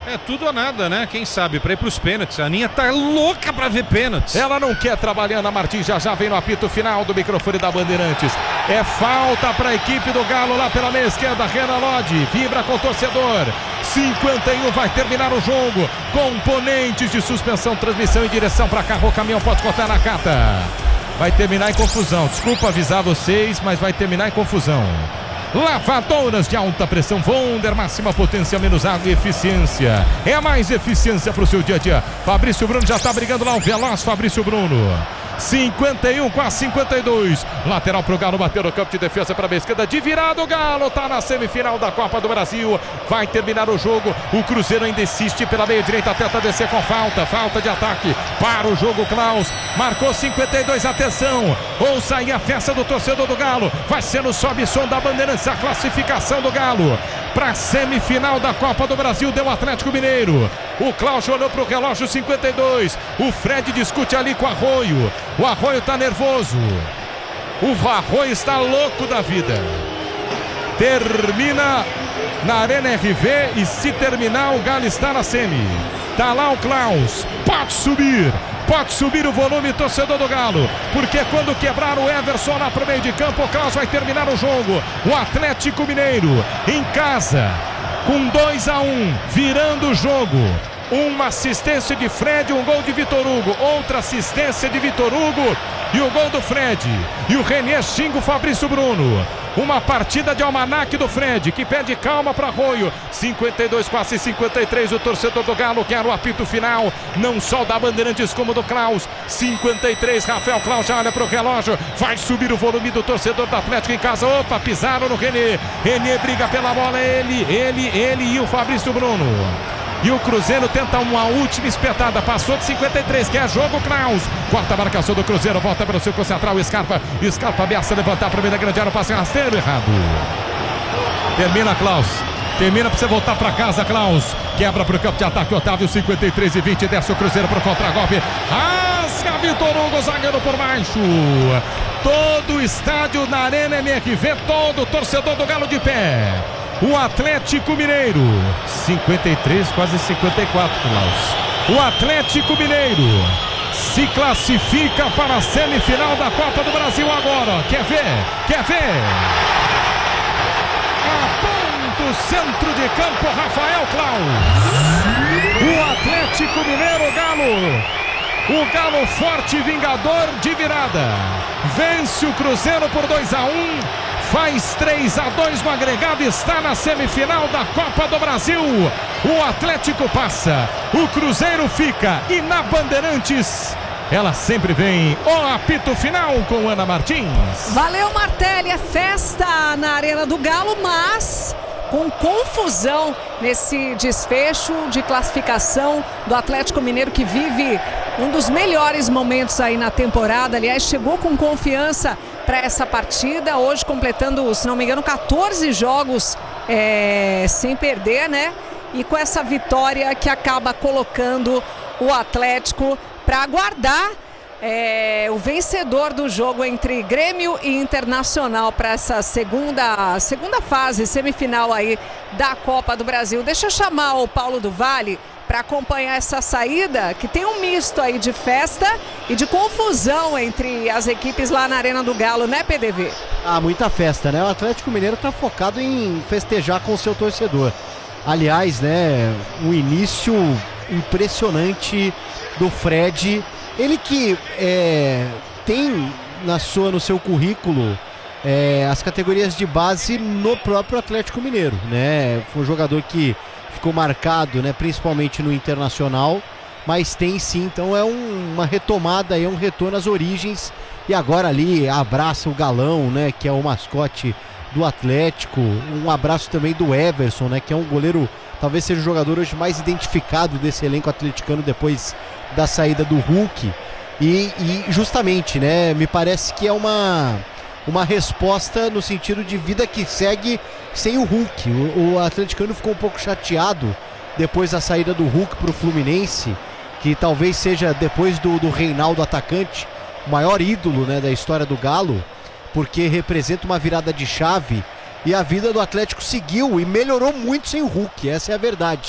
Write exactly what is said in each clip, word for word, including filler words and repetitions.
É tudo ou nada, né? Quem sabe, pra ir pros pênaltis. A Aninha tá louca pra ver pênaltis. Ela não quer trabalhar, Ana Martins, já já vem no apito final do microfone da Bandeirantes. É falta pra equipe do Galo lá pela meia esquerda. Renan Lodge vibra com o torcedor. cinquenta e um vai terminar o jogo. Componentes de suspensão, transmissão em direção pra carro. O caminhão pode cortar na cata. Vai terminar em confusão. Desculpa avisar vocês, mas vai terminar em confusão. Lavadoras de alta pressão Wonder, máxima potência, menos água e eficiência. É mais eficiência para o seu dia a dia. Fabrício Bruno já está brigando lá, o veloz Fabrício Bruno. cinquenta e um com a cinquenta e dois. Lateral pro Galo, bateu no campo de defesa para a esquerda. De virada, o Galo tá na semifinal da Copa do Brasil. Vai terminar o jogo. O Cruzeiro ainda insiste pela meia direita, tenta descer com falta. Falta de ataque. Para o jogo, Klaus. Marcou cinquenta e dois, atenção. Ouça aí a festa do torcedor do Galo. Vai ser no sobe som da Bandeirantes a classificação do Galo para a semifinal da Copa do Brasil. Deu o Atlético Mineiro. O Klaus olhou para o relógio, cinquenta e dois. O Fred discute ali com o Arroio. O Arroio está nervoso. O Arroio está louco da vida. Termina na Arena R V e se terminar o Galo está na semi. Tá lá o Klaus. Pode subir. Pode subir o volume, torcedor do Galo, porque quando quebrar o Everson lá pro meio de campo, o Klaus vai terminar o jogo. O Atlético Mineiro em casa, com dois a um, virando o jogo. Uma assistência de Fred, um gol de Vitor Hugo, outra assistência de Vitor Hugo e o gol do Fred. E o René xinga o Fabrício Bruno. Uma partida de almanaque do Fred, que pede calma para Arroio. cinquenta e dois, quase cinquenta e três, o torcedor do Galo quer o apito final, não só da Bandeirantes como do Klaus. cinquenta e três, Rafael Klaus já olha para o relógio, vai subir o volume do torcedor do Atlético em casa. Opa, pisaram no René. René briga pela bola, ele, ele, ele e o Fabrício Bruno. E o Cruzeiro tenta uma última espetada. Passou de cinquenta e três, que é jogo, Klaus. Quarta marcação do Cruzeiro, volta para o seu central, Scarpa. Scarpa ameaça levantar para o meio da grande área, passe rasteiro errado. Termina, Klaus. Termina para você voltar para casa, Klaus. Quebra para o campo de ataque, Otávio, cinquenta e três e vinte. Desce o Cruzeiro para o contra-golpe. Rasga Vitor Hugo, zagueiro por baixo. Todo o estádio na Arena M R V, todo o torcedor do Galo de pé. O Atlético Mineiro, cinquenta e três, quase cinquenta e quatro, Klaus. O Atlético Mineiro se classifica para a semifinal da Copa do Brasil agora. Quer ver? Quer ver? Aponta o centro de campo, Rafael Klaus. O Atlético Mineiro, Galo. O Galo forte e vingador de virada. Vence o Cruzeiro por dois a um. Faz três a dois no agregado, está na semifinal da Copa do Brasil. O Atlético passa, o Cruzeiro fica e na Bandeirantes ela sempre vem. O apito final com Ana Martins. Valeu, Martelli, é festa na Arena do Galo, mas com confusão nesse desfecho de classificação do Atlético Mineiro, que vive um dos melhores momentos aí na temporada. Aliás, chegou com confiança para essa partida, hoje completando, se não me engano, quatorze jogos é, sem perder, né? E com essa vitória que acaba colocando o Atlético para aguardar é, o vencedor do jogo entre Grêmio e Internacional para essa segunda, segunda fase, semifinal aí da Copa do Brasil. Deixa eu chamar o Paulo do Vale para acompanhar essa saída, que tem um misto aí de festa e de confusão entre as equipes lá na Arena do Galo, né, P D V? Ah, muita festa, né? O Atlético Mineiro tá focado em festejar com o seu torcedor. Aliás, né, um início impressionante do Fred. Ele que é, tem na sua, no seu currículo é, as categorias de base no próprio Atlético Mineiro, né? Foi um jogador que ficou marcado, né, principalmente no Internacional, mas tem sim, então é um, uma retomada, é um retorno às origens, e agora ali abraça o Galão, né, que é o mascote do Atlético. Um abraço também do Everson, né, que é um goleiro, talvez seja o jogador hoje mais identificado desse elenco atleticano depois da saída do Hulk, e, e justamente, né, me parece que é uma uma resposta no sentido de vida que segue sem o Hulk. O, o atleticano ficou um pouco chateado depois da saída do Hulk para o Fluminense, que talvez seja, depois do, do Reinaldo atacante, o maior ídolo, né, da história do Galo, porque representa uma virada de chave, e a vida do Atlético seguiu e melhorou muito sem o Hulk, essa é a verdade.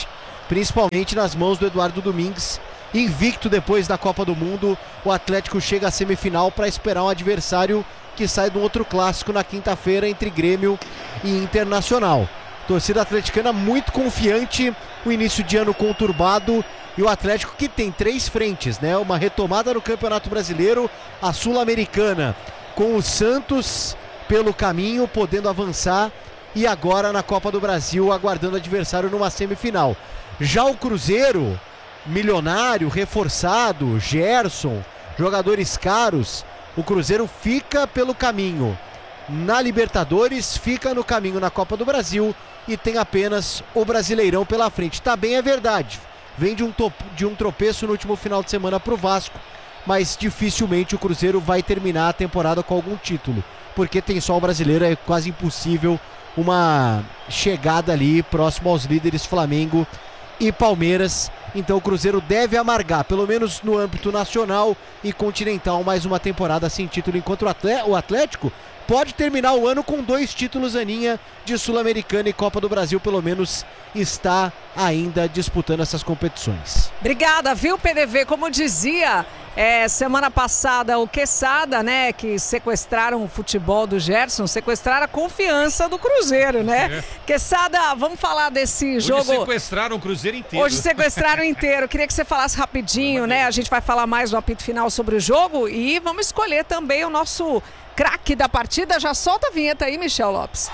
principalmente nas mãos do Eduardo Domingues. Invicto depois da Copa do Mundo, o Atlético chega à semifinal para esperar um adversário que sai de um outro clássico na quinta-feira entre Grêmio e Internacional. Torcida atleticana muito confiante, o início de ano conturbado e o Atlético que tem três frentes, né? Uma retomada no Campeonato Brasileiro, a Sul-Americana com o Santos pelo caminho, podendo avançar, e agora na Copa do Brasil aguardando adversário numa semifinal. Já o Cruzeiro, milionário, reforçado, Gerson, jogadores caros, o Cruzeiro fica pelo caminho na Libertadores, fica no caminho na Copa do Brasil e tem apenas o Brasileirão pela frente. Tá bem, é verdade, vem de um, de um tropeço no último final de semana pro Vasco, mas dificilmente o Cruzeiro vai terminar a temporada com algum título, porque tem só o Brasileiro, é quase impossível uma chegada ali próximo aos líderes Flamengo e Palmeiras. Então o Cruzeiro deve amargar, pelo menos no âmbito nacional e continental, mais uma temporada sem título, enquanto o Atlético pode terminar o ano com dois títulos, Aninha, de Sul-Americana e Copa do Brasil, pelo menos está ainda disputando essas competições. Obrigada, viu, P D V? Como dizia é, semana passada o Quesada, né, que sequestraram o futebol do Gerson, sequestraram a confiança do Cruzeiro, né? É. Quesada, vamos falar desse Hoje jogo. Hoje sequestraram o Cruzeiro inteiro. Hoje sequestraram inteiro. Queria que você falasse rapidinho, né? A gente vai falar mais no apito final sobre o jogo e vamos escolher também o nosso craque da partida. Já solta a vinheta aí, Michel Lopes.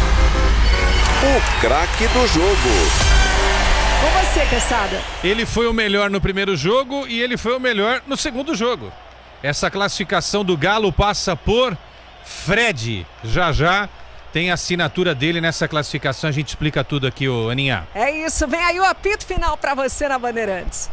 O craque do jogo. Com você, Quesada. Ele foi o melhor no primeiro jogo e ele foi o melhor no segundo jogo. Essa classificação do Galo passa por Fred. Já já tem a assinatura dele nessa classificação. A gente explica tudo aqui, ô Aninha. É isso. Vem aí o apito final pra você na Bandeirantes.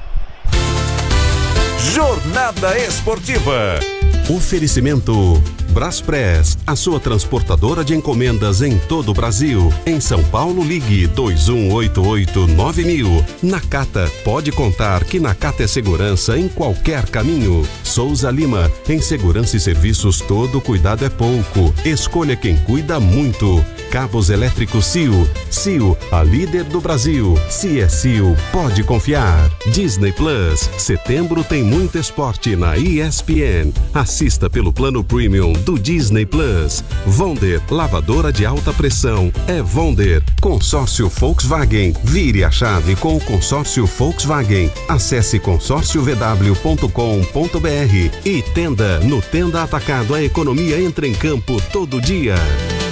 Jornada Esportiva. Oferecimento Braspress, a sua transportadora de encomendas em todo o Brasil. Em São Paulo, ligue dois um oito oito nove mil. Nakata, pode contar que Nakata é segurança em qualquer caminho. Souza Lima, em segurança e serviços todo cuidado é pouco. Escolha quem cuida muito. Cabos elétricos C I O. C I O, a líder do Brasil. Se é C I O, pode confiar. Disney Plus, setembro tem muito esporte na E S P N. Assista pelo plano Premium do Disney Plus. Vonder, lavadora de alta pressão. É Vonder. Consórcio Volkswagen. Vire a chave com o consórcio Volkswagen. Acesse consórcio v w ponto com ponto b r. E Tenda. No Tenda Atacado, a economia entra em campo todo dia.